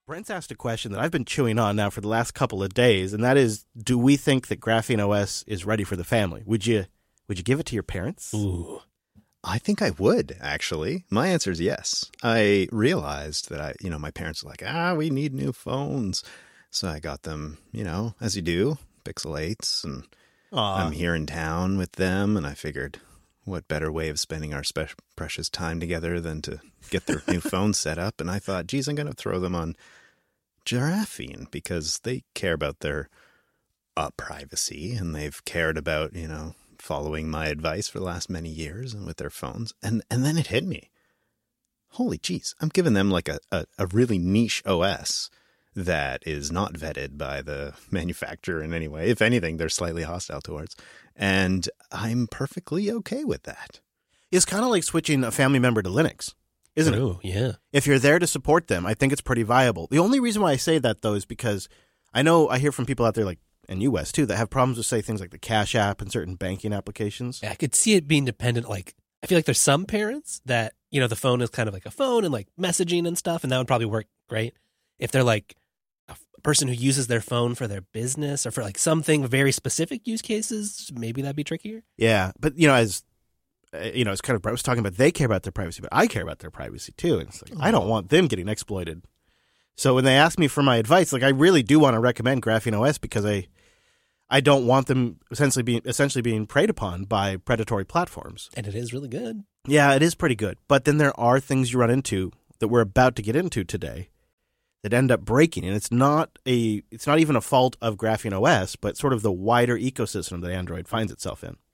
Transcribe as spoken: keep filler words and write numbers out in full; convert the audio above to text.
Brent's asked a question that I've been chewing on now for the last couple of days, and that is, do we think that Graphene O S is ready for the family? Would you would you give it to your parents? Ooh. I think I would, actually. My answer is yes. I realized that I, you know, my parents were like, ah, we need new phones. So I got them, you know, as you do, Pixel eights, and Aww. I'm here in town with them, and I figured, what better way of spending our spe- precious time together than to get their new phone set up? And I thought, geez, I'm going to throw them on Giraffene because they care about their uh, privacy, and they've cared about, you know, following my advice for the last many years and with their phones. And and then it hit me. Holy jeez, I'm giving them like a, a, a really niche O S that is not vetted by the manufacturer in any way. If anything, they're slightly hostile towards. And I'm perfectly okay with that. It's kind of like switching a family member to Linux, isn't Ooh, it? yeah. If you're there to support them, I think it's pretty viable. The only reason why I say that, though, is because I know I hear from people out there like in U S too that have problems with, say, things like the Cash App and certain banking applications. Yeah, I could see it being dependent. Like, I feel like there's some parents that, you know, the phone is kind of like a phone and like messaging and stuff, and that would probably work great. If they're like a person who uses their phone for their business or for like something very specific use cases, maybe that'd be trickier. Yeah, but, you know, as uh, you know, it's kind of, I was talking about they care about their privacy, but I care about their privacy too. And it's like, oh. I don't want them getting exploited. So when they ask me for my advice, like I really do want to recommend Graphene O S because I, I don't want them essentially being essentially being preyed upon by predatory platforms. And it is really good. Yeah, it is pretty good. But then there are things you run into that we're about to get into today that end up breaking, and it's not a it's not even a fault of Graphene O S, but sort of the wider ecosystem that Android finds itself in.